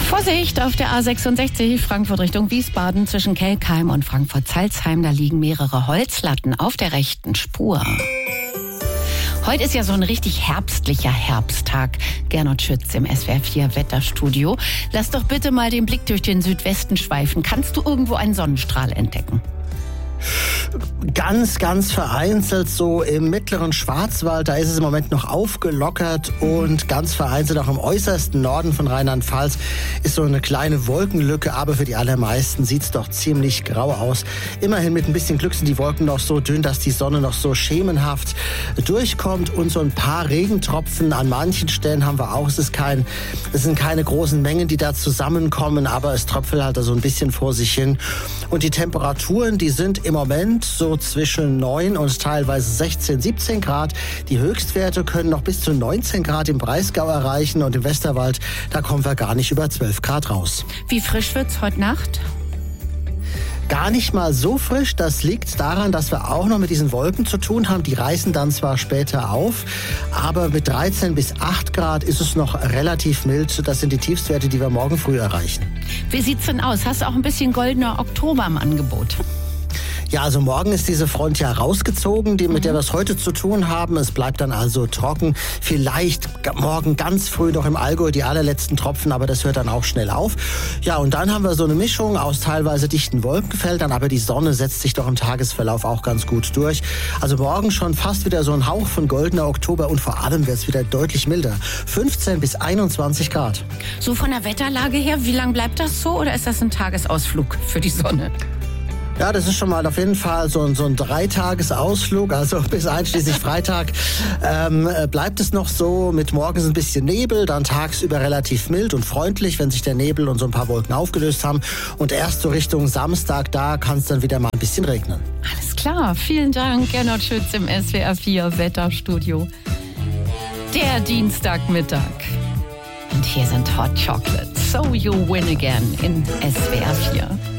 Vorsicht auf der A66 Frankfurt Richtung Wiesbaden zwischen Kelkheim und Frankfurt-Salzheim. Da liegen mehrere Holzlatten auf der rechten Spur. Heute ist ja so ein richtig herbstlicher Herbsttag. Gernot Schütz im SWR 4 Wetterstudio. Lass doch bitte mal den Blick durch den Südwesten schweifen. Kannst du irgendwo einen Sonnenstrahl entdecken? Ganz vereinzelt so im mittleren Schwarzwald, da ist es im Moment noch aufgelockert und ganz vereinzelt auch im äußersten Norden von Rheinland-Pfalz ist so eine kleine Wolkenlücke, aber für die allermeisten sieht es doch ziemlich grau aus. Immerhin mit ein bisschen Glück sind die Wolken noch so dünn, dass die Sonne noch so schemenhaft durchkommt und so ein paar Regentropfen an manchen Stellen haben wir auch. Es sind keine großen Mengen, die da zusammenkommen, aber es tröpfelt halt so ein bisschen vor sich hin. Und die Temperaturen, die sind im Moment so zwischen 9 und teilweise 16, 17 Grad. Die Höchstwerte können noch bis zu 19 Grad im Breisgau erreichen und im Westerwald, da kommen wir gar nicht über 12 Grad raus. Wie frisch wird's heute Nacht? Gar nicht mal so frisch. Das liegt daran, dass wir auch noch mit diesen Wolken zu tun haben. Die reißen dann zwar später auf, aber mit 13 bis 8 Grad ist es noch relativ mild. Das sind die Tiefstwerte, die wir morgen früh erreichen. Wie sieht's denn aus? Hast du auch ein bisschen goldener Oktober im Angebot? Ja, also morgen ist diese Front ja rausgezogen, mit der wir es heute zu tun haben. Es bleibt dann also trocken. Vielleicht morgen ganz früh noch im Allgäu die allerletzten Tropfen, aber das hört dann auch schnell auf. Ja, und dann haben wir so eine Mischung aus teilweise dichten Wolkenfeldern, aber die Sonne setzt sich doch im Tagesverlauf auch ganz gut durch. Also morgen schon fast wieder so ein Hauch von goldener Oktober und vor allem wird es wieder deutlich milder. 15 bis 21 Grad. So von der Wetterlage her, wie lang bleibt das so oder ist das ein Tagesausflug für die Sonne? Ja, das ist schon mal auf jeden Fall so ein 3-Tages-Ausflug, also bis einschließlich Freitag bleibt es noch so mit morgens ein bisschen Nebel, dann tagsüber relativ mild und freundlich, wenn sich der Nebel und so ein paar Wolken aufgelöst haben. Und erst so Richtung Samstag, da kann es dann wieder mal ein bisschen regnen. Alles klar, vielen Dank, Gernot Schütz im SWR 4 Wetterstudio. Der Dienstagmittag. Und hier sind Hot Chocolate. So You Win Again in SWR 4.